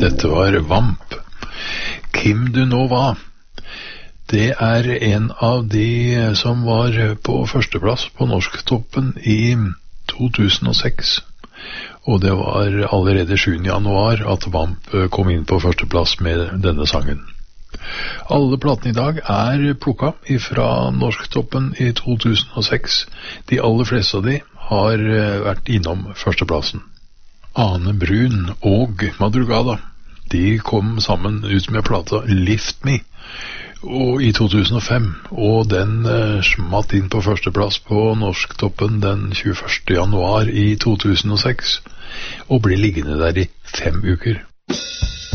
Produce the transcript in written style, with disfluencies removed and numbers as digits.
Dette var Vamp. Kim du nå var. Det er en av de som var på førsteplass på Norsktoppen i 2006. Og det var allerede 7. januar at Vamp kom inn på førsteplass med denne sangen. Alle platene i dag er plukket fra Norsktoppen i 2006. De aller fleste av de har vært innom førsteplassen. Ane Brun og Madrugada, de kom sammen ut med plata Lift Me og i 2005, og den smatt inn på førsteplass på Norsktoppen den 21. januar i 2006 og ble liggende der i 5 uker.